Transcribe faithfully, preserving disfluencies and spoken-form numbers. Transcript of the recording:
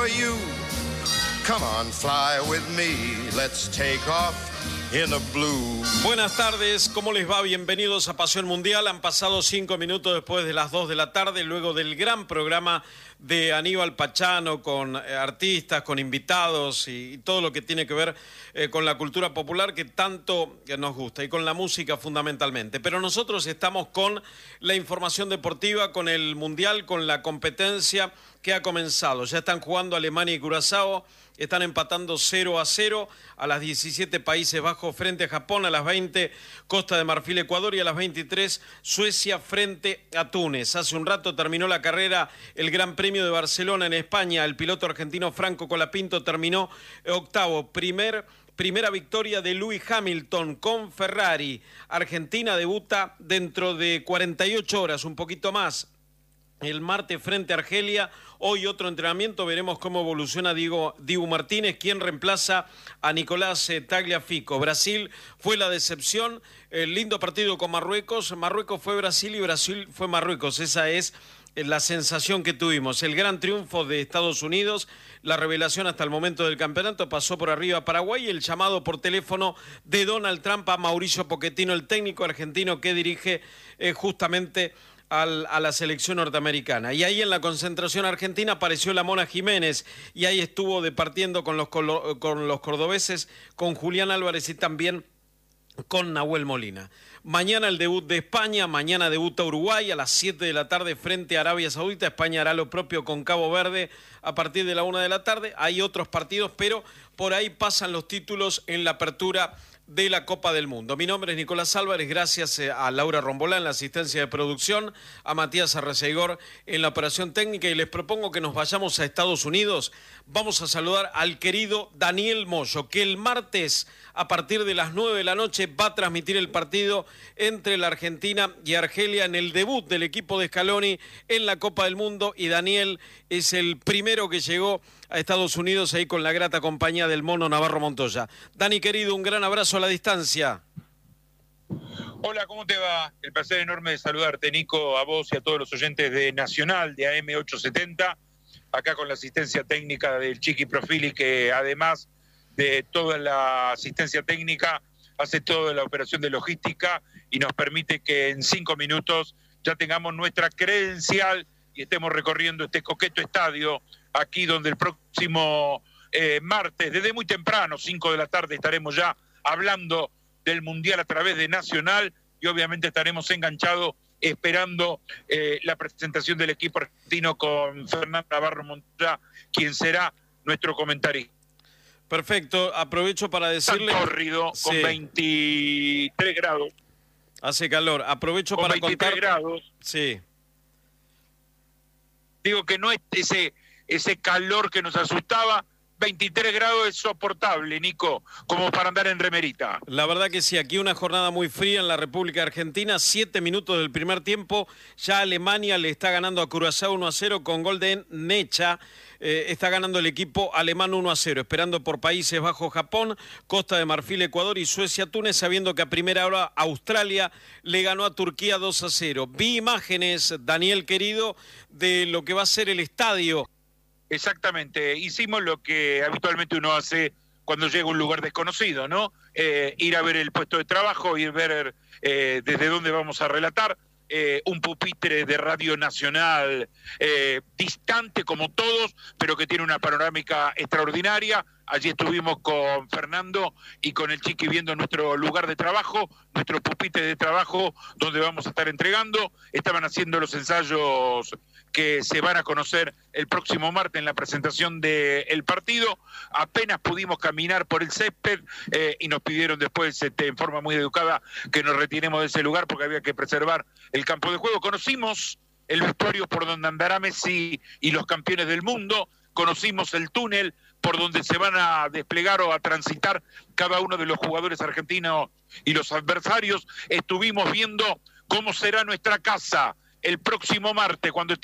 for you. Come on, fly with me, let's take off in a blue. Buenas tardes, ¿cómo les va? Bienvenidos a Pasión Mundial. Han pasado cinco minutos después de las dos de la tarde, luego del gran programa de Aníbal Pachano con eh, artistas, con invitados y, y todo lo que tiene que ver eh, con la cultura popular que tanto eh, nos gusta y con la música fundamentalmente. Pero nosotros estamos con la información deportiva, con el Mundial, con la competencia que ha comenzado. Ya están jugando Alemania y Curazao. Están empatando cero a cero a las diecisiete Países Bajos frente a Japón, a las veinte Costa de Marfil, Ecuador y a las veintitrés Suecia frente a Túnez. Hace un rato terminó la carrera el Gran Premio de Barcelona en España. El piloto argentino Franco Colapinto terminó octavo. Primer, primera victoria de Lewis Hamilton con Ferrari. Argentina debuta dentro de cuarenta y ocho horas, un poquito más. El martes frente a Argelia, hoy otro entrenamiento, veremos cómo evoluciona Diego, Dibu Martínez, quien reemplaza a Nicolás eh, Tagliafico. Brasil fue la decepción, el lindo partido con Marruecos, Marruecos fue Brasil y Brasil fue Marruecos, esa es eh, la sensación que tuvimos. El gran triunfo de Estados Unidos, la revelación hasta el momento del campeonato, pasó por arriba a Paraguay, el llamado por teléfono de Donald Trump a Mauricio Pochettino, el técnico argentino que dirige eh, justamente Al, a la selección norteamericana. Y ahí en la concentración argentina apareció la Mona Jiménez y ahí estuvo departiendo con los, con los cordobeses, con Julián Álvarez y también con Nahuel Molina. Mañana el debut de España, mañana debuta Uruguay a las siete de la tarde frente a Arabia Saudita. España hará lo propio con Cabo Verde a partir de la una de la tarde. Hay otros partidos, pero por ahí pasan los títulos en la apertura de la Copa del Mundo. Mi nombre es Nicolás Álvarez, gracias a Laura Rombolá en la asistencia de producción, a Matías Arreceigor en la operación técnica, y les propongo que nos vayamos a Estados Unidos. Vamos a saludar al querido Daniel Moyo, que el martes a partir de las nueve de la noche va a transmitir el partido entre la Argentina y Argelia en el debut del equipo de Scaloni en la Copa del Mundo, y Daniel es el primero que llegó a Estados Unidos ahí con la grata compañía del Mono Navarro Montoya. Dani, querido, un gran abrazo a la distancia. Hola, ¿cómo te va? El placer enorme de saludarte, Nico, a vos y a todos los oyentes de Nacional, de A M ochocientos setenta, acá con la asistencia técnica del Chiqui Profili, que además de toda la asistencia técnica, hace toda la operación de logística y nos permite que en cinco minutos ya tengamos nuestra credencial y estemos recorriendo este coqueto estadio, aquí donde el próximo eh, martes, desde muy temprano, cinco de la tarde, estaremos ya hablando del Mundial a través de Nacional, y obviamente estaremos enganchados esperando eh, la presentación del equipo argentino con Fernando Navarro Montoya, quien será nuestro comentarista. Perfecto, aprovecho para decirle... Tan córrido, sí, con veintitrés grados. Hace calor, aprovecho con para veintitrés contar... grados. Sí. Digo que no es ese... ese calor que nos asustaba. Veintitrés grados es soportable, Nico, como para andar en remerita. La verdad que sí, aquí una jornada muy fría en la República Argentina, siete minutos del primer tiempo, ya Alemania le está ganando a Curazao uno a cero con gol de Necha, eh, está ganando el equipo alemán uno a cero, esperando por Países Bajos Japón, Costa de Marfil Ecuador y Suecia Túnez, sabiendo que a primera hora Australia le ganó a Turquía dos a cero. Vi imágenes, Daniel querido, de lo que va a ser el estadio. Exactamente, hicimos lo que habitualmente uno hace cuando llega a un lugar desconocido, ¿no? Eh, ir a ver el puesto de trabajo, ir a ver eh, desde dónde vamos a relatar, eh, un pupitre de Radio Nacional eh, distante como todos, pero que tiene una panorámica extraordinaria. Allí estuvimos con Fernando y con el Chiqui viendo nuestro lugar de trabajo, nuestro pupitre de trabajo donde vamos a estar entregando. Estaban haciendo los ensayos que se van a conocer el próximo martes en la presentación del partido. Apenas pudimos caminar por el césped eh, y nos pidieron después, este, en forma muy educada, que nos retiremos de ese lugar porque había que preservar el campo de juego. Conocimos el vestuario por donde andará Messi y los campeones del mundo, conocimos el túnel por donde se van a desplegar o a transitar cada uno de los jugadores argentinos y los adversarios. Estuvimos viendo cómo será nuestra casa el próximo martes, cuando